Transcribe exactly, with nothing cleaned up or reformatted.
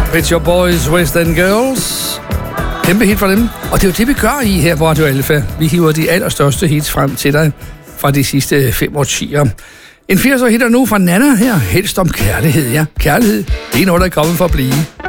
Pet Shop Boys, West End Girls. Kæmpe hit fra dem. Og det er jo det, vi gør i her på Radio Alfa. Vi hiver de allerstørste hits frem til dig fra de sidste fem årtier. En firserne hitter nu fra Nana her. Helst om kærlighed, ja. Kærlighed, det er noget, der er kommet for at blive.